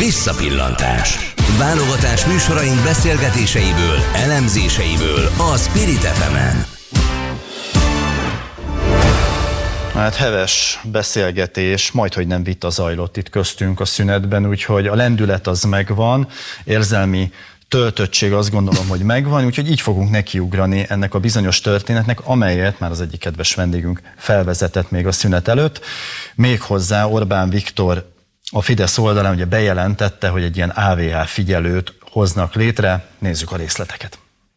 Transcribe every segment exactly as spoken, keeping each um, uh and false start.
Visszapillantás. Válogatás műsoraink beszélgetéseiből, elemzéseiből a Spirit ef emen. Hát heves beszélgetés, majdhogy nem vita zajlott itt köztünk a szünetben, úgyhogy a lendület az megvan, érzelmi töltöttség azt gondolom, hogy megvan, úgyhogy így fogunk nekiugrani ennek a bizonyos történetnek, amelyet már az egyik kedves vendégünk felvezetett még a szünet előtt. Méghozzá Orbán Viktor a Fidesz oldalán ugye bejelentette, hogy egy ilyen á vé á figyelőt hoznak létre. Nézzük a részleteket.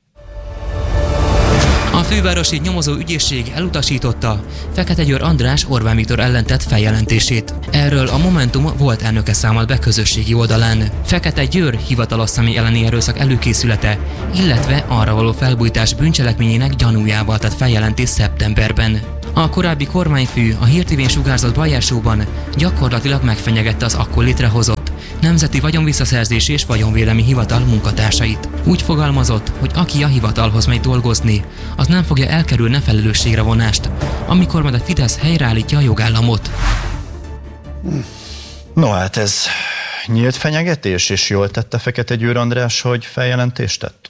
A fővárosi nyomozó ügyészség elutasította Fekete Győr András Orbán Viktor ellen tett feljelentését. Erről a Momentum volt elnöke számolt be közösségi oldalán. Fekete Győr hivatalos személy elleni erőszak előkészülete, illetve arra való felbujtás bűncselekményének gyanújával tett feljelentés szeptemberben. A korábbi kormányfő a Hír té vén sugárzott Bajer Show-ban gyakorlatilag megfenyegette az akkor létrehozott Nemzeti Vagyonvisszaszerzési és Vagyonvédelmi Hivatal munkatársait. Úgy fogalmazott, hogy aki a hivatalhoz megy dolgozni, az nem fogja elkerülni felelősségre vonást, amikor majd a Fidesz helyreállítja a jogállamot. No hát ez nyílt fenyegetés, és jól tette Fekete Győr András, hogy feljelentést tett?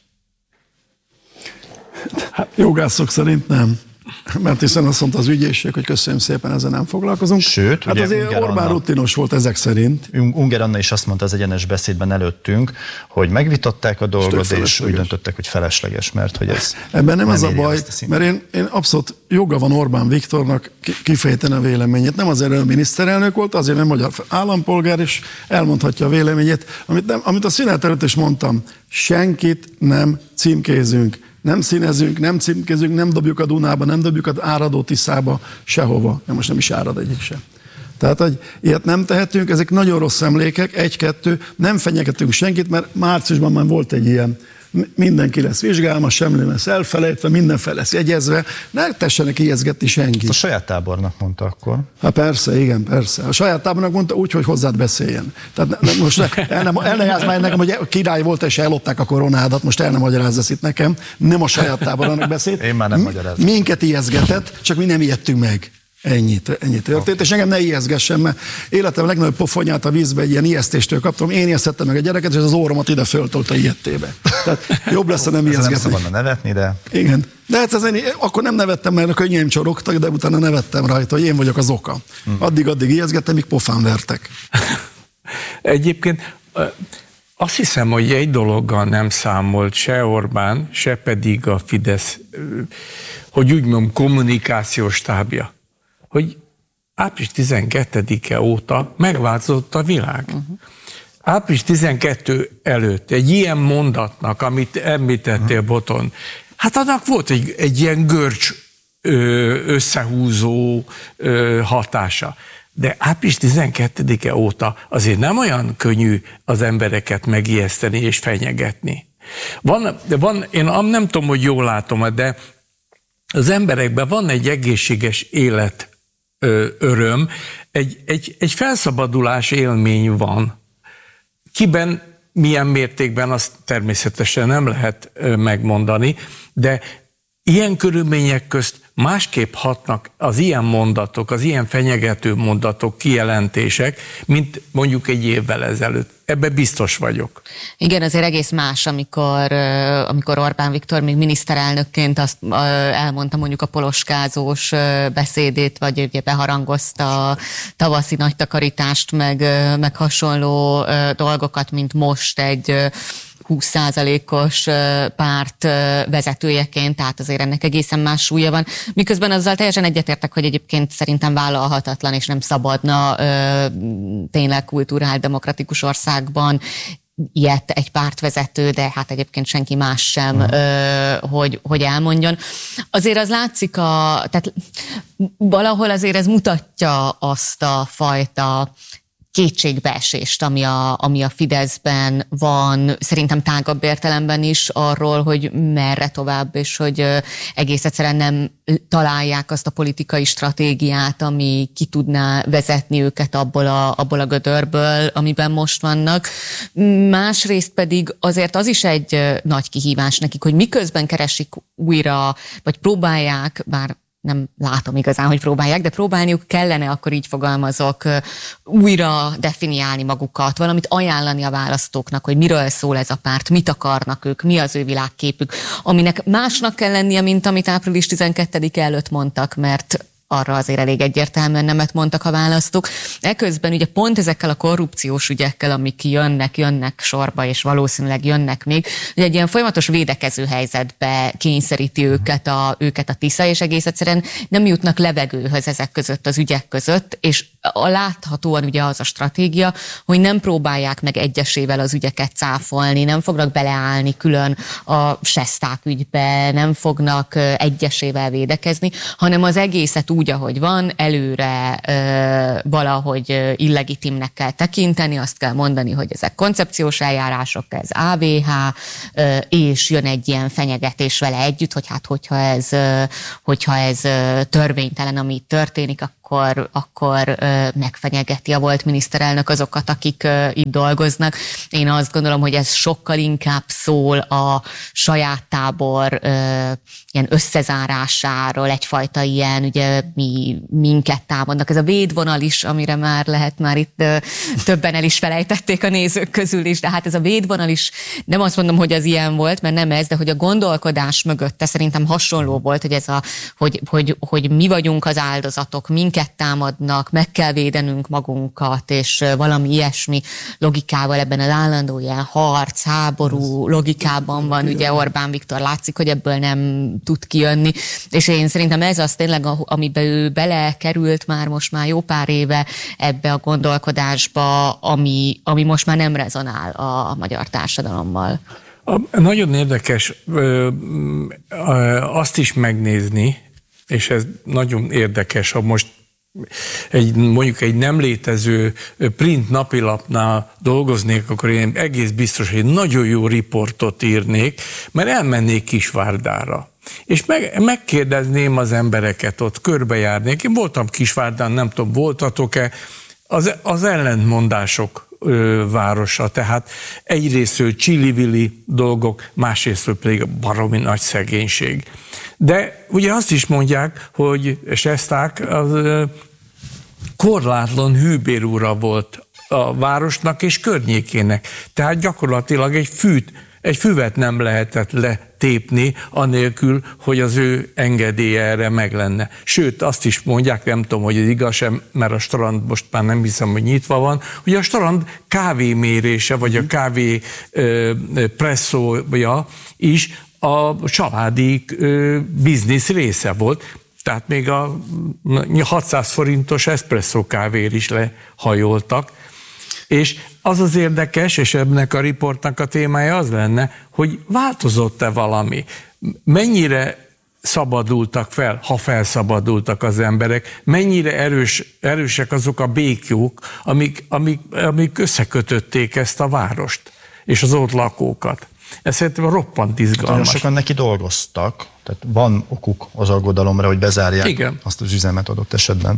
Hát jogászok szerint nem. Mert hiszen azt mondta az ügyészség, hogy köszönöm szépen, ezzel nem foglalkozunk. Sőt, hát azért Unger Orbán Anna, rutinos volt ezek szerint. Unger Anna is azt mondta az egyenes beszédben előttünk, hogy megvitatták a dolgot, és, és úgy döntöttek, hogy felesleges, mert hogy ez ebben nem, nem ez a baj, a mert én, én abszolút joga van Orbán Viktornak kifejteni a véleményét. Nem azért, hogy miniszterelnök volt, azért, mert magyar állampolgár, és elmondhatja a véleményét. Amit, nem, amit a szünet előtt is mondtam, senkit nem címkézünk. Nem színezünk, nem címkezünk, nem dobjuk a Dunába, nem dobjuk az áradó Tiszába, sehova. Ja, most nem is árad egyik sem. Tehát, hogy ilyet nem tehetünk, ezek nagyon rossz emlékek, egy-kettő, nem fenyegetünk senkit, mert márciusban már volt egy ilyen, mindenki lesz vizsgálma, semmi lesz elfelejtve, minden fel lesz jegyezve, ne tessenek ijeszgetni senkit. A saját tábornak mondta akkor. Hát persze, igen, persze. A saját tábornak mondta úgy, hogy hozzád beszéljen. Tehát ne, most ne, el ne, el ne játsz már nekem, hogy király volt és ellopták a koronádat, most el nem magyarázz ezt itt nekem, nem a saját tábornak beszélt. Én már nem magyarázom. Minket ijeszgetett, csak mi nem ijedtünk meg. Ennyit, ennyit történt, okay. És engem ne ijeszgessen, mert életem legnagyobb pofonját a vízbe egy ilyen ijesztéstől kaptam. Én ijesztettem meg a gyereket, és az óromat ide föltolta ilyettébe. Tehát jobb lesz, ha nem ijeszgetni. Nem szabadna nevetni, de... Igen. De hát ez én, akkor nem nevettem, mert a könnyeim csorogtak, de utána nevettem rajta, hogy én vagyok az oka. Addig-addig ijeszgettem, míg pofán vertek. Egyébként azt hiszem, hogy egy dologgal nem számolt se Orbán, se pedig a Fidesz, hogy úgy mondom, kommunikációs stábja, hogy április tizenkettedike óta megváltozott a világ. Uh-huh. április tizenkettő előtt egy ilyen mondatnak, amit említettél, uh-huh. Boton, hát annak volt egy, egy ilyen görcs összehúzó hatása. De április tizenkettedike óta azért nem olyan könnyű az embereket megijeszteni és fenyegetni. Van, de van, én nem tudom, hogy jól látom, de az emberekben van egy egészséges élet öröm, egy, egy, egy felszabadulás élmény van. Kiben, milyen mértékben, azt természetesen nem lehet megmondani, de ilyen körülmények közt másképp hatnak az ilyen mondatok, az ilyen fenyegető mondatok, kijelentések, mint mondjuk egy évvel ezelőtt. Ebben biztos vagyok. Igen, azért egész más, amikor, amikor Orbán Viktor még miniszterelnökként azt elmondta mondjuk a poloskázós beszédét, vagy ugye beharangozta a tavaszi nagy takarítást, meg, meg hasonló dolgokat, mint most egy húsz százalékos párt vezetőjeként, tehát azért ennek egészen más súlya van. Miközben azzal teljesen egyetértek, hogy egyébként szerintem vállalhatatlan és nem szabadna tényleg kulturáldemokratikus országban ilyet egy pártvezető, de hát egyébként senki más sem, uh-huh. hogy, hogy elmondjon. Azért az látszik, a, tehát valahol azért ez mutatja azt a fajta kétségbeesést, ami a, ami a Fideszben van, szerintem tágabb értelemben is arról, hogy merre tovább, és hogy egész egyszerűen nem találják azt a politikai stratégiát, ami ki tudná vezetni őket abból a, abból a gödörből, amiben most vannak. Másrészt pedig azért az is egy nagy kihívás nekik, hogy miközben keresik újra, vagy próbálják, bár nem látom igazán, hogy próbálják, de próbálniuk kellene, akkor így fogalmazok, újra definiálni magukat, valamit ajánlani a választóknak, hogy miről szól ez a párt, mit akarnak ők, mi az ő világképük, aminek másnak kell lennie, mint amit április tizenkettedike előtt mondtak, mert arra azért elég egyértelműen nemet mondtak a választók. Eközben ugye pont ezekkel a korrupciós ügyekkel, amik jönnek, jönnek sorba, és valószínűleg jönnek még, ugye egy ilyen folyamatos védekező helyzetbe kényszeríti őket a, őket a Tisza, és egész egyszerűen nem jutnak levegőhöz ezek között, az ügyek között, és a láthatóan ugye az a stratégia, hogy nem próbálják meg egyesével az ügyeket cáfolni, nem fognak beleállni külön a Sesták ügybe, nem fognak egyesével védekezni, hanem az egészet úgy, ahogy van, előre ö, valahogy illegitimnek kell tekinteni, azt kell mondani, hogy ezek koncepciós eljárások, ez á vé há, ö, és jön egy ilyen fenyegetés vele együtt, hogy hát hogyha ez, ö, hogyha ez ö, törvénytelen, ami itt történik, akkor, akkor ö, megfenyegeti a volt miniszterelnök azokat, akik ö, itt dolgoznak. Én azt gondolom, hogy ez sokkal inkább szól a saját tábor ö, ilyen összezárásáról, egyfajta ilyen, ugye mi minket támadnak. Ez a védvonal is, amire már lehet már itt ö, többen el is felejtették a nézők közül is, de hát ez a védvonal is, nem azt mondom, hogy az ilyen volt, mert nem ez, de hogy a gondolkodás mögötte szerintem hasonló volt, hogy ez a, hogy, hogy, hogy mi vagyunk az áldozatok, minket támadnak, meg kell védenünk magunkat, és valami ilyesmi logikával ebben az állandó ilyen harc, háború logikában van, ugye Orbán Viktor látszik, hogy ebből nem tud kijönni, és én szerintem ez az tényleg, amiben ő belekerült már most már jó pár éve ebbe a gondolkodásba, ami, ami most már nem rezonál a, a magyar társadalommal. A, nagyon érdekes ö, ö, azt is megnézni, és ez nagyon érdekes, ha most egy, mondjuk egy nem létező print napilapnál dolgoznék, akkor én egész biztos, hogy nagyon jó riportot írnék, mert elmennék Kisvárdára. És meg, megkérdezném az embereket, ott körbejárnék. Én voltam Kisvárdán, nem tudom, voltatok-e, az, az ellentmondások ö, városa, tehát egyrésztről csili-vili dolgok, másrésztről pedig baromi nagy szegénység. De ugye azt is mondják, hogy Sesták az ö, korlátlan hűbérúra volt a városnak és környékének. Tehát gyakorlatilag egy fűt, egy füvet nem lehetett letépni, anélkül, hogy az ő engedélye erre meg lenne. Sőt, azt is mondják, nem tudom, hogy ez igaz sem, mert a strand most már nem hiszem, hogy nyitva van, hogy a strand kávémérése, vagy a kávé ö, presszója is a családi ö, biznisz része volt. Tehát még a hatszáz forintos eszpresszó kávér is lehajoltak. És az az érdekes, és ennek a riportnak a témája az lenne, hogy változott-e valami? Mennyire szabadultak fel, ha felszabadultak az emberek, mennyire erős, erősek azok a békjók, amik, amik, amik összekötötték ezt a várost, és az ott lakókat. Ez szerintem roppant izgalmas. Nagyon sokan neki dolgoztak, tehát van okuk az aggodalomra, hogy bezárják Igen. azt az üzemet adott esetben.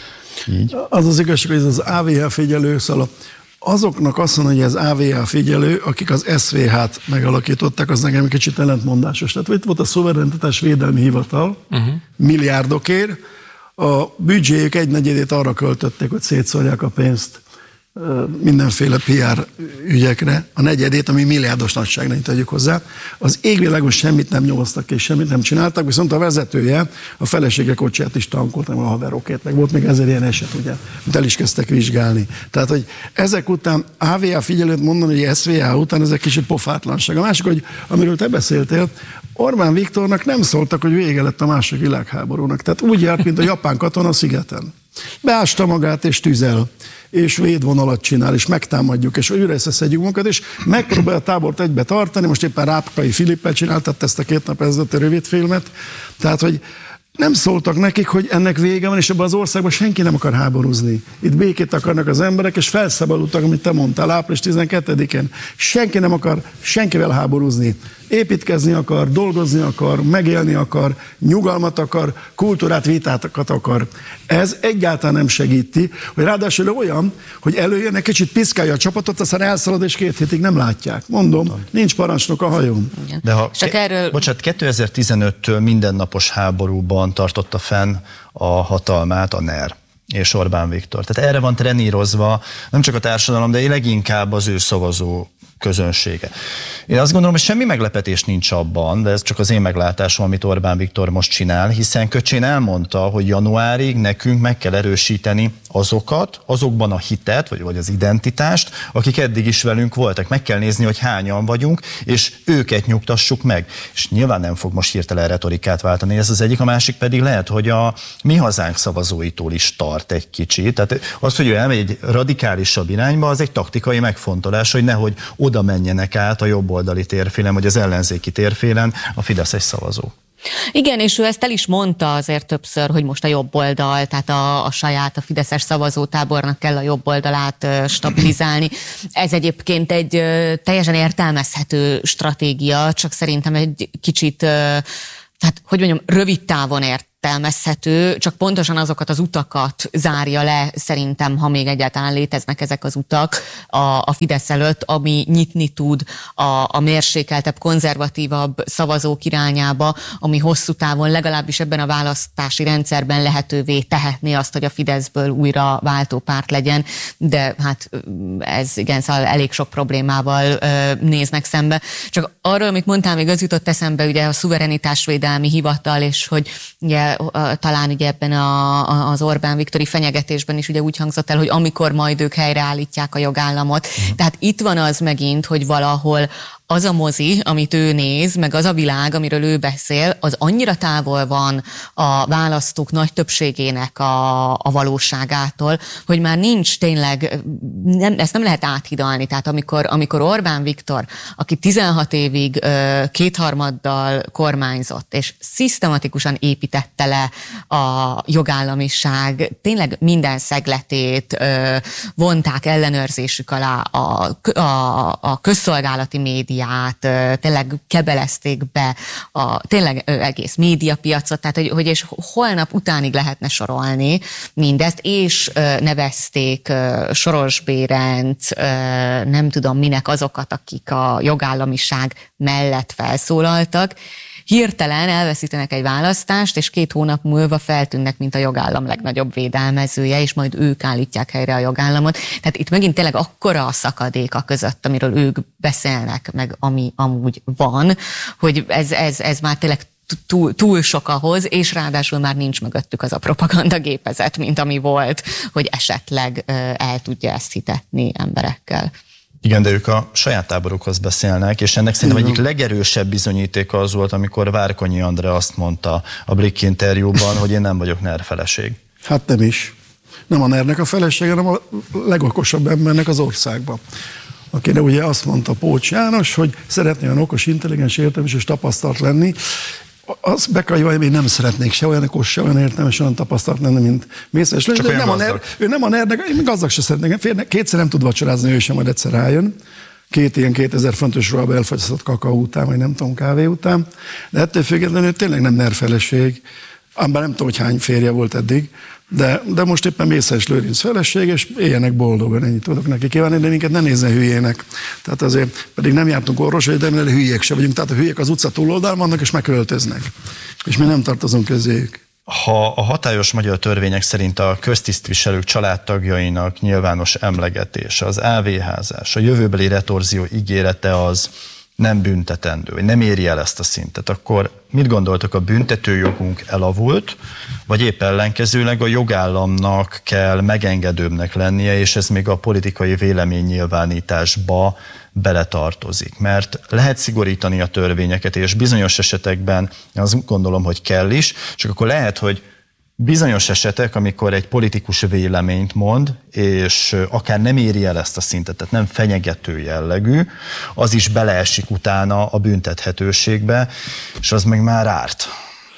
Így. Az az igazság, hogy ez az á vé há figyelő, szóval azoknak azt mondani, hogy ez á vé há figyelő, akik az es vé há-t megalakították, az nekem kicsit ellentmondásos. Tehát itt volt a Szuverenitás Védelmi Hivatal, uh-huh. milliárdokért, a büdzséjük egynegyedét arra költötték, hogy szétszórják a pénzt mindenféle pé er ügyekre, a negyedét, ami milliárdos nagyságnak tegyük hozzá. Az égvilágon semmit nem nyomoztak és semmit nem csináltak, viszont a vezetője a felesége kocsiját is tankolt, nem a haverokét, meg volt még ezer ilyen eset, ugye, amit el is kezdtek vizsgálni. Tehát, hogy ezek után á vé há figyelőt mondani, hogy es vé há után ez egy kicsit pofátlanság. A másik, hogy amiről te beszéltél, Orbán Viktornak nem szóltak, hogy vége lett a második világháborúnak. Tehát úgy járt, mint a japán katona a szigeten. Beásta magát és tüzel, és védvonalat csinál, és megtámadjuk, és újra összeszedjük magunkat, és megpróbálja a tábort egybe tartani. Most éppen Rápkai Filippel csináltatta ezt a két nap ezelőtti rövidfilmet. Tehát, hogy nem szóltak nekik, hogy ennek vége van, és ebben az országban senki nem akar háborúzni. Itt békét akarnak az emberek, és felszabadultak, amit te mondtál, április tizenkettedikén. Senki nem akar senkivel háborúzni. építkezni akar, dolgozni akar, megélni akar, nyugalmat akar, kultúrát, vitátokat akar. Ez egyáltalán nem segíti, hogy ráadásul olyan, hogy előjön, egy kicsit piszkálja a csapatot, aztán elszalad, és két hétig nem látják. Mondom, nincs parancsnok a hajón. De ha Csak ke- erről... Bocsánat, kétezer-tizenöttől mindennapos háborúban tartotta fenn a hatalmát a NER és Orbán Viktor. Tehát erre van trenírozva nem csak a társadalom, de leginkább az ő szavazó közönsége. Én azt gondolom, hogy semmi meglepetés nincs abban, de ez csak az én meglátásom, amit Orbán Viktor most csinál, hiszen Köcsén elmondta, hogy januárig nekünk meg kell erősíteni azokat, azokban a hitet, vagy, vagy az identitást, akik eddig is velünk voltak. Meg kell nézni, hogy hányan vagyunk, és őket nyugtassuk meg. És nyilván nem fog most hirtelen retorikát váltani, ez az egyik, a másik pedig lehet, hogy a Mi Hazánk szavazóitól is tart egy kicsit. Tehát az, hogy ő elmegy egy radikálisabb irányba, az egy taktikai megfontolás, hogy nehogy oda menjenek át a jobboldali térfélen, vagy az ellenzéki térfélen a fideszes szavazók. Igen, és ő ezt el is mondta azért többször, hogy most a jobb oldal, tehát a, a saját, a fideszes szavazótábornak kell a jobb oldalát stabilizálni. Ez egyébként egy teljesen értelmezhető stratégia, csak szerintem egy kicsit, tehát hogy mondjam, rövid távon ért. értelmezhető, csak pontosan azokat az utakat zárja le, szerintem, ha még egyáltalán léteznek ezek az utak a, a Fidesz előtt, ami nyitni tud a, a mérsékeltebb, konzervatívabb szavazók irányába, ami hosszú távon legalábbis ebben a választási rendszerben lehetővé tehetné azt, hogy a Fideszből újra váltópárt legyen, de hát ez igen, szóval elég sok problémával ö, néznek szembe. Csak arról, amit mondtál, még az jutott eszembe, ugye a szuverenitásvédelmi hivatal, és hogy ugye talán ugye ebben a, az Orbán Viktori fenyegetésben is ugye úgy hangzott el, hogy amikor majd ők helyreállítják a jogállamot. Mm. Tehát itt van az megint, hogy valahol az a mozi, amit ő néz, meg az a világ, amiről ő beszél, az annyira távol van a választók nagy többségének a, a valóságától, hogy már nincs tényleg, nem, ezt nem lehet áthidalni. Tehát amikor, amikor Orbán Viktor, aki tizenhat évig ö, kétharmaddal kormányzott, és szisztematikusan építette le a jogállamiság, tényleg minden szegletét ö, vonták ellenőrzésük alá a, a, a közszolgálati média, tényleg kebelezték be a tényleg egész médiapiacot, tehát hogy, hogy és holnap utánig lehetne sorolni mindezt, és nevezték Soros Bérenc, nem tudom minek azokat, akik a jogállamiság mellett felszólaltak. Hirtelen elveszítenek egy választást, és két hónap múlva feltűnnek, mint a jogállam legnagyobb védelmezője, és majd ők állítják helyre a jogállamot. Tehát itt megint tényleg akkora a szakadék a között, amiről ők beszélnek, meg ami amúgy van, hogy ez, ez, ez már tényleg túl, túl sok ahhoz, és ráadásul már nincs mögöttük az a propagandagépezet, mint ami volt, hogy esetleg el tudja ezt hitetni emberekkel. Igen, de ők a saját táborukhoz beszélnek, és ennek szerintem egyik legerősebb bizonyítéka az volt, amikor Várkonyi Andrea azt mondta a Blick interjúban, hogy én nem vagyok NER feleség. Hát nem is. Nem a NER-nek a felesége, hanem a legokosabb embernek az országban. Akire ugye azt mondta Pócs János, hogy szeretné olyan okos, intelligens, értelmes és tapasztalt lenni. Azt be kell jönni, én nem szeretnék se olyan okos, se olyan értelmes, olyan tapasztalt lenni, mint Mészáros Lőrinc. Ő nem a NER, ő nem a NER-nek, én gazdag se szeretnék. Férnek, kétszer nem tud vacsorázni, ő sem majd egyszer rájön. Két ilyen kétezer fontos ruhába elfogyasztott kakaó után, vagy nem tudom, kávé után. De ettől függetlenül ő tényleg nem NER feleség. Ám nem tudom, hogy hány férje volt eddig, de, de most éppen Mészáros Lőrinc feleség, és éljenek boldogan, ennyit tudok neki kívánni, de minket ne nézzen hülyének. Tehát azért pedig nem jártunk orvosra, de mi hülyék se vagyunk, tehát a hülyék az utca túloldalán vannak, és megköltöznek. És mi nem tartozunk közéjük. Ha a hatályos magyar törvények szerint a köztisztviselők családtagjainak nyilvános emlegetése, az ávéházás, a jövőbeli retorzió ígérete az nem büntetendő, vagy nem éri el ezt a szintet, akkor mit gondoltok, a büntetőjogunk elavult, vagy épp ellenkezőleg a jogállamnak kell megengedőbbnek lennie, és ez még a politikai véleménynyilvánításba beletartozik. Mert lehet szigorítani a törvényeket, és bizonyos esetekben azt gondolom, hogy kell is, csak akkor lehet, hogy bizonyos esetek, amikor egy politikus véleményt mond, és akár nem éri el ezt a szintet, tehát nem fenyegető jellegű, az is beleesik utána a büntethetőségbe, és az meg már árt.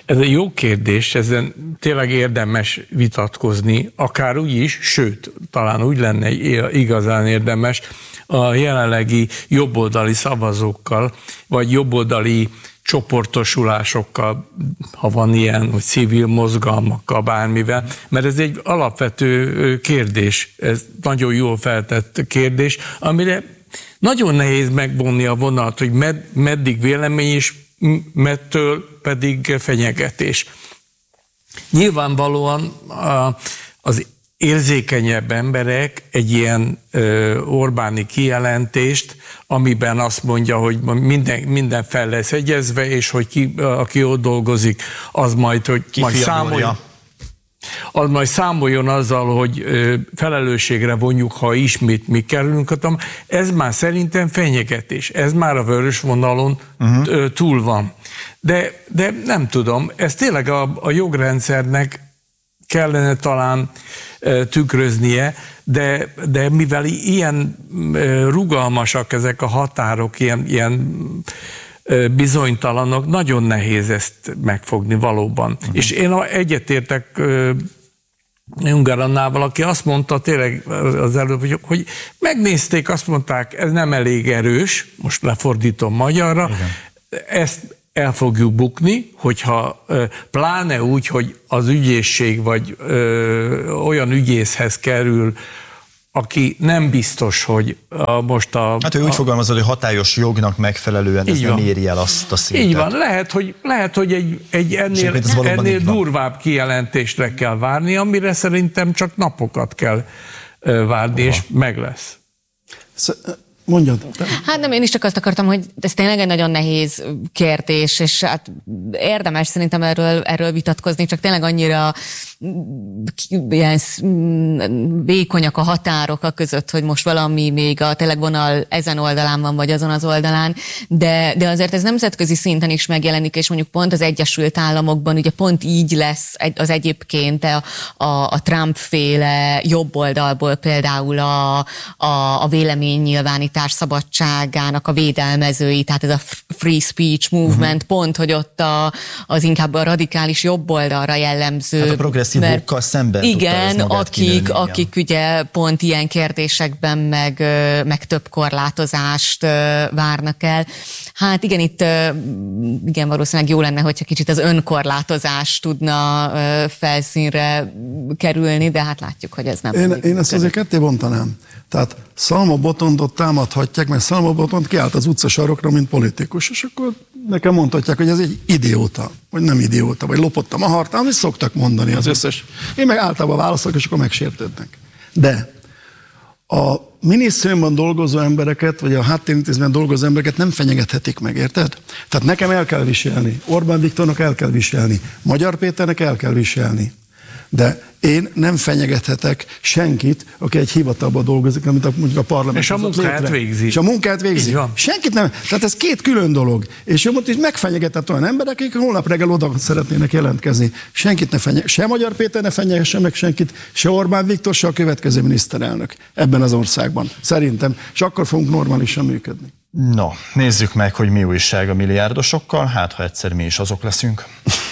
Ez egy jó kérdés, ezen tényleg érdemes vitatkozni, akár úgy is, sőt, talán úgy lenne igazán érdemes a jelenlegi jobboldali szavazókkal, vagy jobboldali csoportosulásokkal, ha van ilyen, vagy civil mozgalmakkal, bármivel, mert ez egy alapvető kérdés, ez nagyon jól feltett kérdés, amire nagyon nehéz megvonni a vonalat, hogy med, meddig vélemény és mettől pedig fenyegetés. Nyilvánvalóan az érzékenyebb emberek egy ilyen ö, Orbáni kijelentést, amiben azt mondja, hogy minden, minden fel lesz egyezve, és hogy ki, aki ott dolgozik, az majd, hogy majd számoljon, az majd számoljon azzal, hogy ö, felelősségre vonjuk, ha ismét mi kerülünk. Ez már szerintem fenyegetés, ez már a vörös vonalon uh-huh. ö, túl van. De, de nem tudom, ez tényleg a, a jogrendszernek kellene talán tükröznie, de, de mivel ilyen rugalmasak ezek a határok, ilyen, ilyen bizonytalanok, nagyon nehéz ezt megfogni valóban. Uh-huh. És én egyetértek Ungár Annával, aki azt mondta tényleg az előbb, hogy, hogy megnézték, azt mondták, ez nem elég erős, most lefordítom magyarra, igen. Ezt el fogjuk bukni, hogyha pláne úgy, hogy az ügyészség vagy ö, olyan ügyészhez kerül, aki nem biztos, hogy a, most a... Hát ő úgy a, fogalmazod, hogy hatályos jognak megfelelően ez nem éri el azt a szintet. Így van, lehet, hogy, lehet, hogy egy, egy ennél, ennél durvább kijelentésre kell várni, amire szerintem csak napokat kell várni, Aha. és meg lesz. Sz- Mondjad. Hát nem, én is csak azt akartam, hogy ez tényleg egy nagyon nehéz kérdés, és hát érdemes szerintem erről, erről vitatkozni, csak tényleg annyira ilyen vékonyak a határok a között, hogy most valami még a tényleg vonal ezen oldalán van, vagy azon az oldalán, de, de azért ez nemzetközi szinten is megjelenik, és mondjuk pont az Egyesült Államokban ugye pont így lesz az egyébként a, a, a Trump-féle jobb oldalból például a, a, a véleménynyilvánítás szabadságának a védelmezői, tehát ez a free speech movement, uh-huh. pont, hogy ott a, az inkább a radikális jobb oldalra jellemző. Hát a progresszívokkal szemben igen, akik, kinőni, akik ugye pont ilyen kérdésekben meg, meg több korlátozást várnak el. Hát igen, itt igen, valószínűleg jó lenne, hogyha kicsit az önkorlátozás tudna felszínre kerülni, de hát látjuk, hogy ez nem. Én, én ezt azért ketté bontanám. Tehát Szalma Botondot támadhatják, mert Szalma Botond kiállt az utcasarokra, mint politikus, és akkor nekem mondhatják, hogy ez egy idióta, vagy nem idióta, vagy lopottam a hartám, amit szoktak mondani az összes. Én meg általában válaszolok, és akkor megsértődnek. De a minisztériumban dolgozó embereket, vagy a háttérintézményben dolgozó embereket nem fenyegethetik meg, érted? Tehát nekem el kell viselni, Orbán Viktornak el kell viselni, Magyar Péternek el kell viselni. De én nem fenyegethetek senkit, aki egy hivatalban dolgozik, amit a, mondjuk a parlament. És a munkát végzi. És a munkát végzi. Senkit nem. Tehát ez két külön dolog. És jó, most is megfenyegetett olyan emberek, akik holnap reggel oda szeretnének jelentkezni. Senkit ne fenyeget, se Magyar Péter ne fenyegesse meg senkit, se Orbán Viktor, se a következő miniszterelnök ebben az országban. Szerintem. És akkor fogunk normálisan működni. No, nézzük meg, hogy mi újság a milliárdosokkal, hát ha egyszer mi is azok leszünk.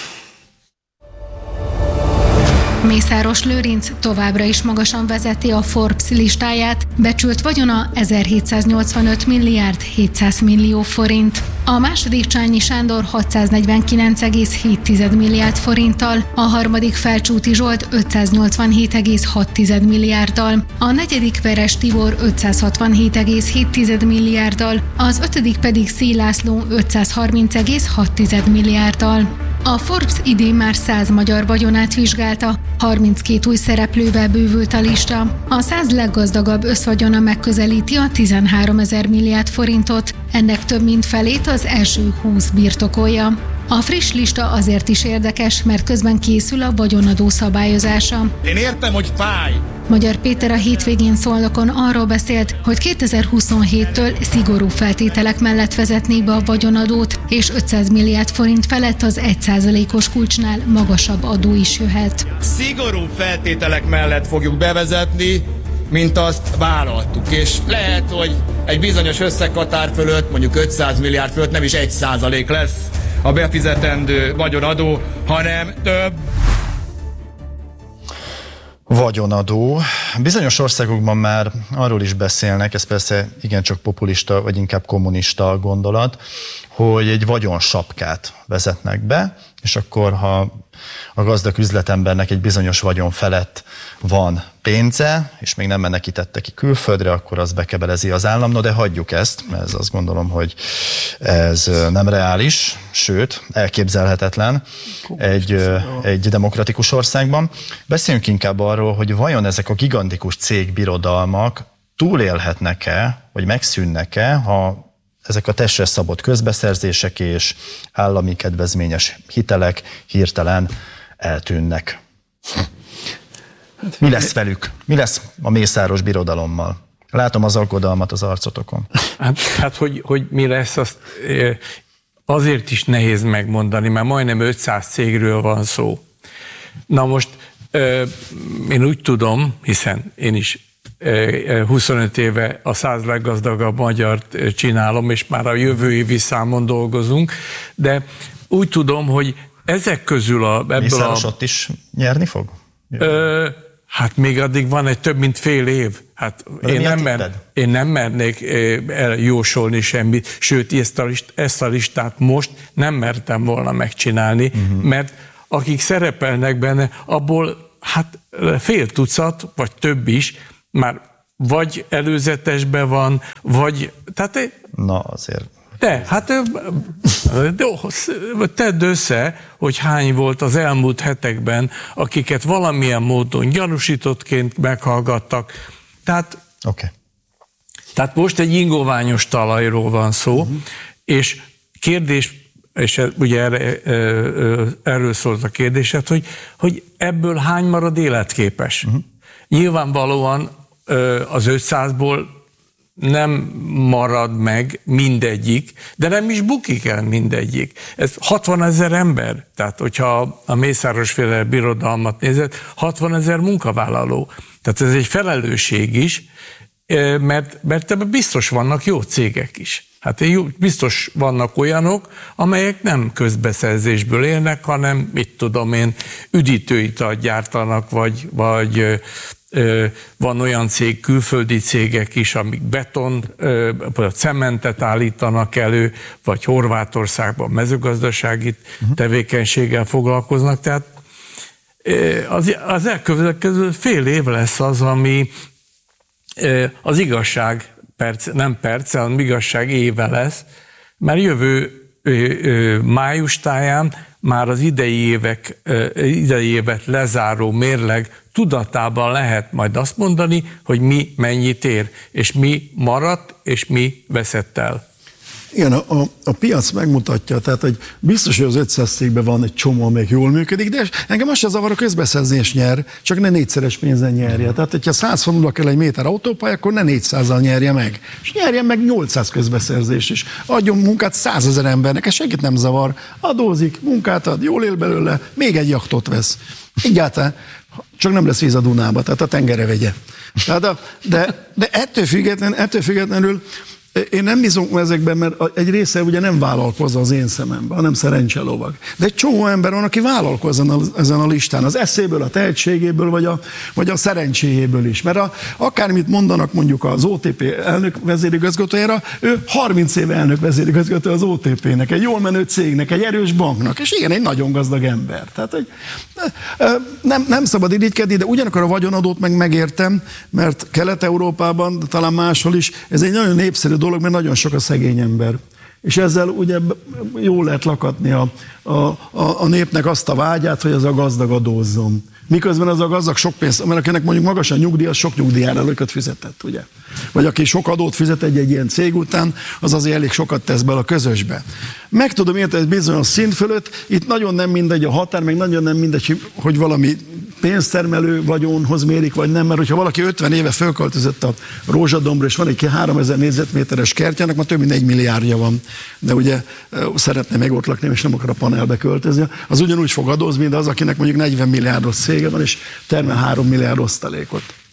Mészáros Lőrinc továbbra is magasan vezeti a Forbes listáját, becsült vagyona ezerhétszáznyolcvanöt milliárd hétszáz millió forint. A második Csányi Sándor hatszáznegyvenkilenc egész hét milliárd forinttal, a harmadik Felcsúti Zsolt ötszáznyolcvanhét egész hat milliárddal, a negyedik Veres Tibor ötszázhatvanhét egész hét milliárddal, az ötödik pedig Széll László ötszázharminc egész hat milliárddal. A Forbes idén már száz magyar vagyonát vizsgálta, harminckét új szereplővel bővült a lista. A száz leggazdagabb összvagyona megközelíti a tizenháromezer milliárd forintot, ennek több mint felét az első húsz birtokolja. A friss lista azért is érdekes, mert közben készül a vagyonadó szabályozása. Én értem, hogy fáj! Magyar Péter a hétvégén Szolnokon arról beszélt, hogy kétezer-huszonhéttől szigorú feltételek mellett vezetnék be a vagyonadót, és ötszáz milliárd forint felett az egy százalékos kulcsnál magasabb adó is jöhet. Szigorú feltételek mellett fogjuk bevezetni, mint azt vállaltuk, és lehet, hogy egy bizonyos összeghatár fölött, mondjuk ötszáz milliárd fölött nem is egy százalék lesz a befizetendő vagyonadó, hanem több vagyonadó. Bizonyos országokban már arról is beszélnek, ez persze igencsak populista, vagy inkább kommunista gondolat, hogy egy vagyonsapkát vezetnek be, és akkor, ha a gazdag üzletembernek egy bizonyos vagyon felett van pénze, és még nem menekítette ki külföldre, akkor az bekebelezi az állam. No, de hagyjuk ezt, mert ez azt gondolom, hogy ez nem reális, sőt, elképzelhetetlen egy, egy demokratikus országban. Beszéljünk inkább arról, hogy vajon ezek a gigantikus cégbirodalmak túlélhetnek-e, vagy megszűnnek-e, ha ezek a testre szabott közbeszerzések és állami kedvezményes hitelek hirtelen eltűnnek. Mi lesz velük? Mi lesz a Mészáros birodalommal? Látom az aggodalmat az arcotokon. Hát, hát hogy, hogy mi lesz, azt azért is nehéz megmondani, mert majdnem ötszáz cégről van szó. Na most én úgy tudom, hiszen én is huszonöt éve a száz leggazdagabb magyart csinálom, és már a jövő évi számon dolgozunk, de úgy tudom, hogy ezek közül a... Mészáros a, ott is nyerni fog? Ö, hát még addig van egy több mint fél év. Hát én nem, mer, én nem mernék eljósolni semmit, sőt ezt a, list, ezt a listát most nem mertem volna megcsinálni, uh-huh. mert akik szerepelnek benne, abból hát fél tucat, vagy több is, már vagy előzetesben van, vagy... Tehát, Na azért... De, hát tedd össze, hogy hány volt az elmúlt hetekben, akiket valamilyen módon gyanúsítottként meghallgattak. Tehát, okay. tehát most egy ingoványos talajról van szó, uh-huh. és kérdés, és ugye erre, erről szólt a kérdésed, hogy, hogy ebből hány marad életképes. Uh-huh. Nyilvánvalóan az ötszázból nem marad meg mindegyik, de nem is bukik el mindegyik. Ez hatvanezer ember, tehát hogyha a Mészáros-féle birodalmat nézed, hatvanezer munkavállaló. Tehát ez egy felelősség is, mert, mert ebben biztos vannak jó cégek is. Hát biztos vannak olyanok, amelyek nem közbeszerzésből élnek, hanem, mit tudom én, üdítőitalt gyártanak, vagy, vagy van olyan cég, külföldi cégek is, amik beton, vagy cementet állítanak elő, vagy Horvátországban mezőgazdasági tevékenységgel foglalkoznak. Tehát az, az elkövetkező fél év lesz az, ami az igazság, perc, nem perce, hanem igazság éve lesz, mert jövő május táján már az idei, évek, idei évet lezáró mérleg tudatában lehet majd azt mondani, hogy mi mennyit ér, és mi maradt, és mi veszett el. Igen, a, a, a piac megmutatja, tehát hogy biztos, hogy az ötszáz cégben van egy csomó, amelyik jól működik, de engem azt sem zavar, a közbeszerzés nyer, csak ne négyszeres pénzen nyerje. Tehát, hogyha száz fontba kell egy méter autópálya, akkor ne négyszázzal nyerje meg. És nyerjen meg nyolcszáz közbeszerzés is. Adjon munkát százezer embernek, ez senkit nem zavar. Adózik, munkát ad, jól él belőle, még egy jachtot vesz. Egyáltalán, csak nem lesz víz a Dunába, tehát a tengerre vegye. Tehát a, de, de ettől, független, ettől függetlenül én nem bízom ezekben, mert egy része ugye nem vállalkozza az én szememben, hanem szerencselovag. De egy csomó ember van, aki vállalkozza ezen a listán, az eszéből, a tehetségéből, vagy a, vagy a szerencséjéből is. Mert a, akármit mondanak mondjuk az o té pé elnök vezérigazgatójára, ő harminc éve elnök vezérigazgató az o té pének, egy jól menő cégnek, egy erős banknak, és igen, egy nagyon gazdag ember. Tehát, hogy nem, nem szabad irigykedni, de ugyanakkor a vagyonadót meg megértem, mert Kelet-Európában, talán máshol is, ez egy nagyon népszerű dolog, mert nagyon sok a szegény ember. És ezzel ugye jól lehet lakatni a, a, a, a népnek azt a vágyát, hogy az a gazdag adózzon. Miközben az a gazdag sok pénzt, mert akinek mondjuk magas a nyugdíj, az sok nyugdíjjárulékot fizetett, ugye? Vagy aki sok adót fizet egy-egy ilyen cég után, az azért elég sokat tesz bele a közösbe. Meg tudom érteni, hogy bizonyos szint fölött, itt nagyon nem mindegy a határ, meg nagyon nem mindegy, hogy valami pénztermelő vagyonhoz mérik, vagy nem, mert hogyha valaki ötven éve fölköltözött a Rózsadombra, és van egy háromezer négyzetméteres kertjának, már több mint egy milliárdja van, de ugye szeretne meg ott lakni, és nem akar a panelbe költözni, az ugyanúgy fog adózni, mint az, akinek mondjuk negyven milliárdos cége van, és termel három milliárd osztalékot.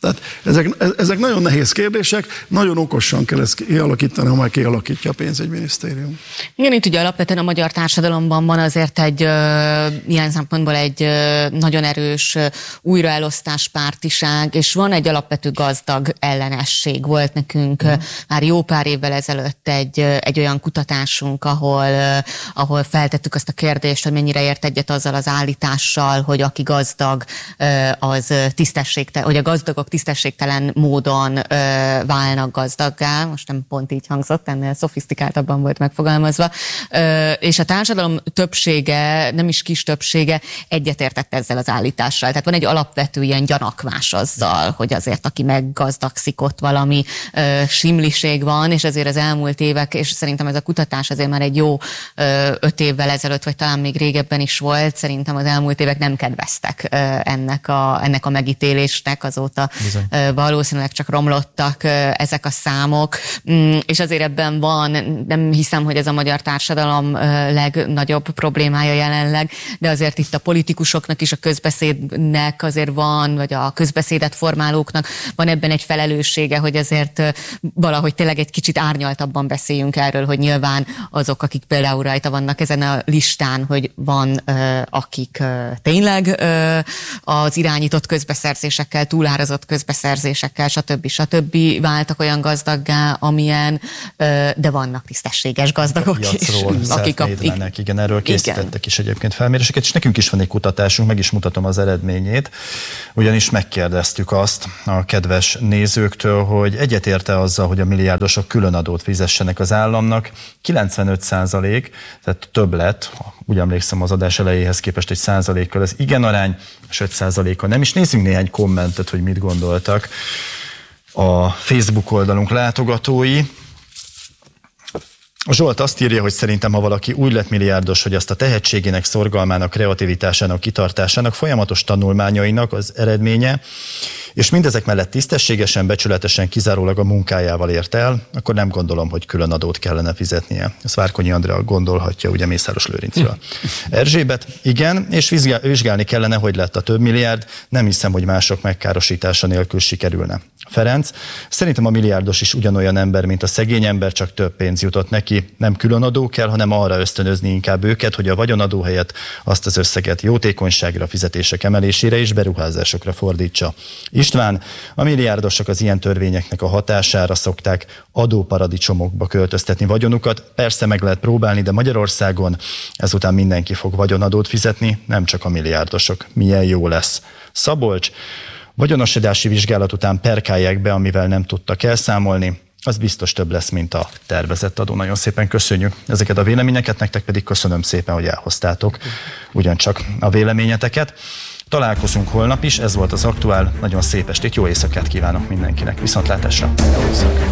Tehát ezek, ezek nagyon nehéz kérdések, nagyon okosan kell ezt kialakítani, ha már kialakítja a pénzügyminisztérium. Igen, itt ugye alapvetően a magyar társadalomban van azért egy ö, ilyen szempontból egy ö, nagyon erős ö, újraelosztáspártiság, és van egy alapvető gazdag ellenesség. Volt nekünk mm. ö, már jó pár évvel ezelőtt egy, ö, egy olyan kutatásunk, ahol, ö, ahol feltettük azt a kérdést, hogy mennyire ért egyet azzal az állítással, hogy aki gazdag, ö, az tisztességtelen, hogy a gazdagok tisztességtelen módon ö, válnak gazdaggá, most nem pont így hangzott, ennél szofisztikáltabban volt megfogalmazva, ö, és a társadalom többsége, nem is kis többsége egyetértett ezzel az állítással. Tehát van egy alapvető ilyen gyanakvás azzal, hogy azért aki meggazdagszik, ott valami ö, simliség van, és azért az elmúlt évek, és szerintem ez a kutatás azért már egy jó ö, öt évvel ezelőtt, vagy talán még régebben is volt, szerintem az elmúlt évek nem kedveztek ö, ennek, a, ennek a megítélésnek, azóta Bizony. valószínűleg csak romlottak ezek a számok, és azért ebben van, nem hiszem, hogy ez a magyar társadalom legnagyobb problémája jelenleg, de azért itt a politikusoknak is, a közbeszédnek azért van, vagy a közbeszédet formálóknak van ebben egy felelőssége, hogy azért valahogy tényleg egy kicsit árnyaltabban beszéljünk erről, hogy nyilván azok, akik például rajta vannak ezen a listán, hogy van, akik tényleg az irányított közbeszerzésekkel, túlárazott közbeszerzésekkel, stb. stb. Váltak olyan gazdaggá, amilyen, de vannak tisztességes gazdagok Piacról, is. Akik a, igen, erről készítettek igen. is egyébként felméréseket, és nekünk is van egy kutatásunk, meg is mutatom az eredményét, ugyanis megkérdeztük azt a kedves nézőktől, hogy egyetérte azzal, hogy a milliárdosok különadót fizessenek az államnak. kilencvenöt százalék, tehát több lett, úgy emlékszem az adás elejéhez képest egy százalékkal, ez igen arány, és öt százaléka nem is. Nézzünk néhány kommentet, hogy mit gondoltak a Facebook oldalunk látogatói. Zsolt azt írja, hogy szerintem, ha valaki úgy lett milliárdos, hogy azt a tehetségének, szorgalmának, kreativitásának, kitartásának, folyamatos tanulmányainak az eredménye, és mindezek mellett tisztességesen, becsületesen, kizárólag a munkájával ért el, akkor nem gondolom, hogy külön adót kellene fizetnie. Ezt Várkonyi Andrea gondolhatja, ugye Mészáros Lőrincről. Erzsébet, igen, és vizsgálni kellene, hogy lett a több milliárd, nem hiszem, hogy mások megkárosítása nélkül sikerülne. Ferenc, szerintem a milliárdos is ugyanolyan ember, mint a szegény ember, csak több pénz jutott neki. Nem külön adó kell, hanem arra ösztönözni inkább őket, hogy a vagyonadó helyett azt az összeget jótékonyságra, fizetések emelésére és beruházásokra fordítsa. István, a milliárdosok az ilyen törvényeknek a hatására szokták adóparadicsomokba költöztetni vagyonukat. Persze meg lehet próbálni, de Magyarországon ezután mindenki fog vagyonadót fizetni, nem csak a milliárdosok. Milyen jó lesz. Szabolcs, vagyonosodási vizsgálat után perkálják be, amivel nem tudtak elszámolni, az biztos több lesz, mint a tervezett adó. Nagyon szépen köszönjük ezeket a véleményeket, nektek pedig köszönöm szépen, hogy elhoztátok ugyancsak a véleményeteket. Találkozunk holnap is, ez volt az Aktuál, nagyon szép estét, jó éjszakát kívánok mindenkinek, viszontlátásra! Jó éjszakát.